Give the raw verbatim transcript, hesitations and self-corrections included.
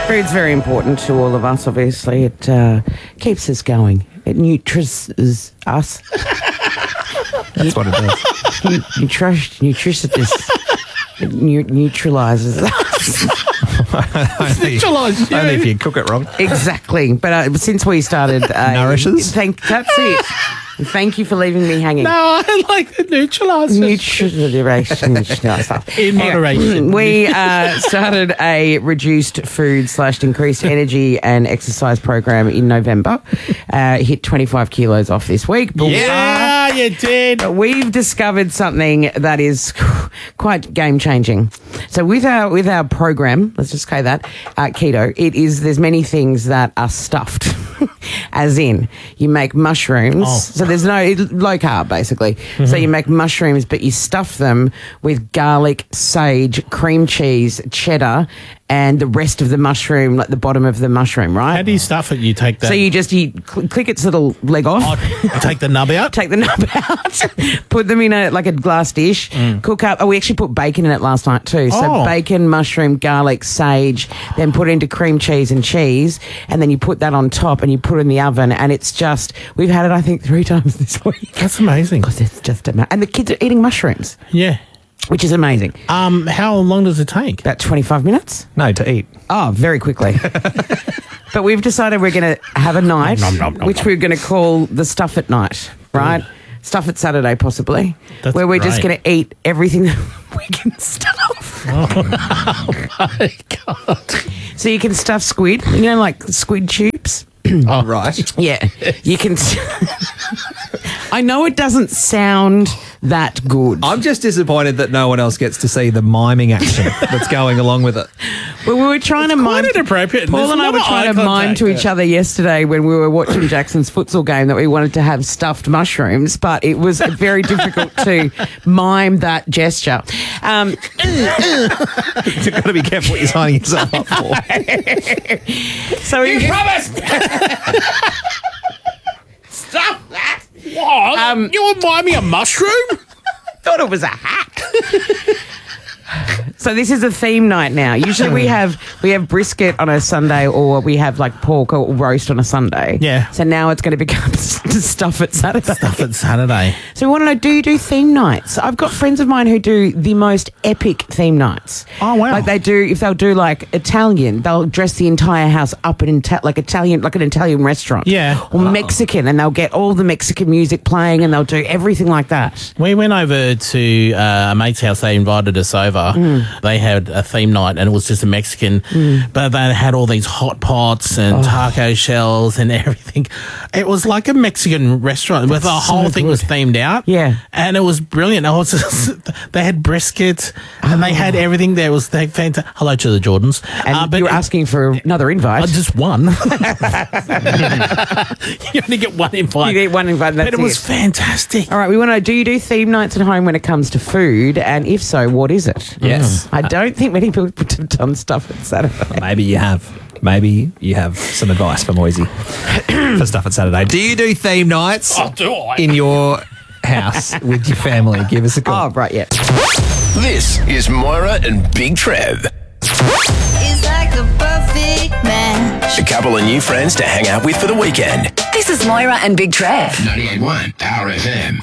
Food's very important to all of us, obviously. It uh, keeps us going. It nutrises us. That's what it does. Nu- nutri- nutritious. It nu- neutralises us. only, Neutralise you. only if you cook it wrong. Exactly. But uh, since we started... Uh, Nourishes? Thank, that's it. Thank you for leaving me hanging. No, I like the neutraliser. Nutrition. In moderation. We uh, started a reduced food slash increased energy and exercise program in November. Uh, hit twenty-five kilos off this week. But Yeah, you did. we've discovered something that is quite game changing. So with our with our program, let's just say that uh, keto, it is there's many things that are stuffed, as in you make mushrooms. Oh. So there's no low carb basically. Mm-hmm. So you make mushrooms, but you stuff them with garlic, sage, cream cheese, cheddar, and the rest of the mushroom, like the bottom of the mushroom, right? How do you stuff it? You take the... So you just you cl- click its little leg off. Oh, you take the nub out? Take the nub out, put them in a like a glass dish, cook up. Oh, we actually put bacon in it last night too. So Oh. bacon, mushroom, garlic, sage, then put it into cream cheese and cheese, and then you put that on top and you put it in the oven, and it's just we've had it I think three times this week. That's amazing. Because it's just ama- and the kids are eating mushrooms, Yeah. which is amazing. Um, how long does it take? About twenty-five minutes. No, to eat. Oh, very quickly. But we've decided we're going to have a night, Nom, nom, nom, which nom. we're going to call the Stuff It Night, right? Stuff It Saturday, possibly, That's where we're just great. going to eat everything that we can stuff. My God. So you can stuff squid, you know, like squid tubes. Oh, Right. Yeah, you can. I know it doesn't sound that good. I'm just disappointed that no one else gets to see the miming action that's going along with it. Well, we were trying to quite mime. inappropriate. Paul There's and a I lot were of trying eye to mime contact to there. each other yesterday when we were watching Jackson's futsal game that we wanted to have stuffed mushrooms, but it was very difficult to mime that gesture. Um, You've got to be careful what you're signing yourself up for. so we, Stop that. What? Um, you want to buy me a mushroom? thought it was a hat. So this is a theme night now. Usually we have we have brisket on a Sunday, or we have like pork or roast on a Sunday. Yeah. So now it's going to become stuff at Saturday. Stuff it Saturday. So we want to know, do you do theme nights? I've got friends of mine who do the most epic theme nights. Oh, wow. Like they do, if they'll do like Italian, they'll dress the entire house up in Ita- like Italian, like an Italian restaurant. Yeah. Or Mexican, and they'll get all the Mexican music playing, and they'll do everything like that. We went over to uh, a mate's house. They invited us over. They had a theme night, and it was just a Mexican, but they had all these hot pots and taco shells and everything. It was like a Mexican restaurant, where the whole thing was themed out. Yeah. And it was brilliant. It was just, they had brisket, and they had everything there. It was fantastic. Hello to the Jordans. And Uh, but you were it- asking for another invite. uh, just one. You only get one invite. You get one invite, and But that's it was it. fantastic. All right, we want to know, do you do theme nights at home when it comes to food? And if so, what is it? Yes. I don't think many people have done stuff at Saturday. Maybe you have. Maybe you have some advice for Moisey for Stuff at Saturday. Do you do theme nights Oh, do I? in your house with your family? Give us a call. Oh, right, yeah. This is Moira and Big Trev. It's like the perfect match. A couple of new friends to hang out with for the weekend. This is Moira and Big Trev. ninety-eight point one Power F M.